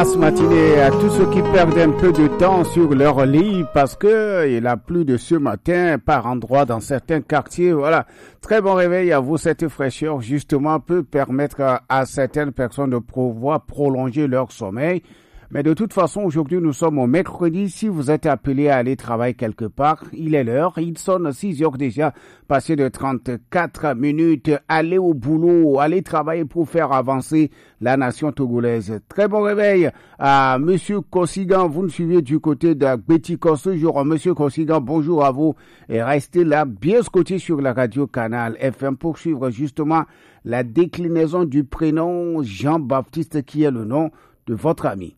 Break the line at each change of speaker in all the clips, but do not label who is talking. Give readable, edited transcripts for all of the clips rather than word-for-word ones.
grâce matinée à tous ceux qui perdent un peu de temps sur leur lit parce que il a plu de ce matin par endroits dans certains quartiers. Voilà. Très bon réveil à vous. Cette fraîcheur, justement, peut permettre à certaines personnes de pouvoir prolonger leur sommeil. Mais de toute façon, aujourd'hui, nous sommes au mercredi. Si vous êtes appelé à aller travailler quelque part, il est l'heure. Il sonne 6 heures déjà, passé de 34 minutes. Allez au boulot, allez travailler pour faire avancer la nation togolaise. Très bon réveil à Monsieur Kosigan. Vous nous suivez du côté de Bétikos ce jour. Monsieur Kosigan, bonjour à vous. Et restez là, bien scotché sur la radio Canal FM pour suivre justement la déclinaison du prénom Jean-Baptiste qui est le nom de votre ami.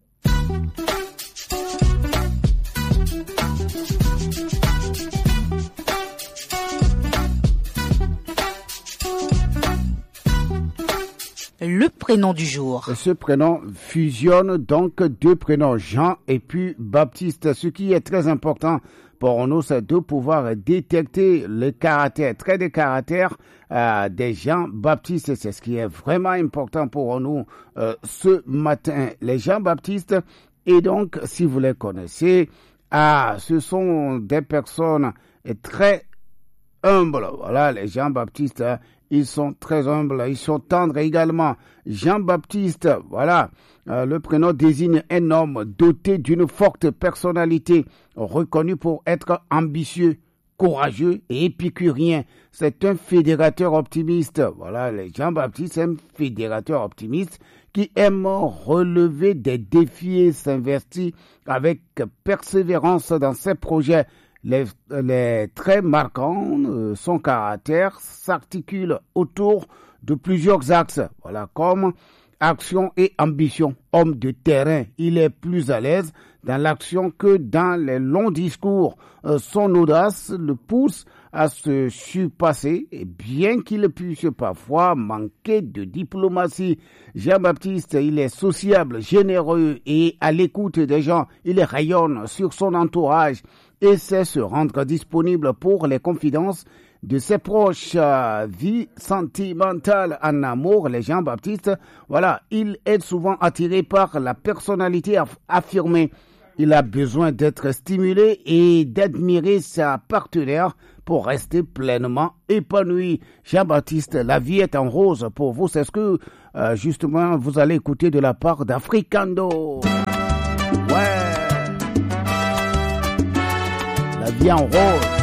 Le prénom du jour.
Ce prénom fusionne donc deux prénoms, Jean et puis Baptiste. Ce qui est très important pour nous, c'est de pouvoir détecter le caractère, trait de caractère des Jean-Baptiste. C'est ce qui est vraiment important pour nous ce matin. Les Jean-Baptiste, et donc, si vous les connaissez, ce sont des personnes très humbles. Voilà, les Jean-Baptiste, ils sont très humbles, ils sont tendres également. Jean-Baptiste, voilà, le prénom désigne un homme doté d'une forte personnalité, reconnu pour être ambitieux, courageux et épicurien. C'est un fédérateur optimiste. Voilà, les Jean-Baptiste, un fédérateur optimiste qui aime relever des défis et s'investit avec persévérance dans ses projets. Les traits marquants, son caractère s'articule autour de plusieurs axes, voilà, comme action et ambition. Homme de terrain, il est plus à l'aise dans l'action que dans les longs discours. Son audace le pousse à se surpasser, et bien qu'il puisse parfois manquer de diplomatie. Jean-Baptiste, il est sociable, généreux et à l'écoute des gens. Il rayonne sur son entourage et sait se rendre disponible pour les confidences de ses proches. Vie sentimentale en amour, les Jean-Baptiste, voilà, il est souvent attiré par la personnalité affirmée. Il a besoin d'être stimulé et d'admirer sa partenaire pour rester pleinement épanoui. Jean-Baptiste, la vie est en rose pour vous. C'est ce que, justement, vous allez écouter de la part d'Africando. Ouais. La vie en rose.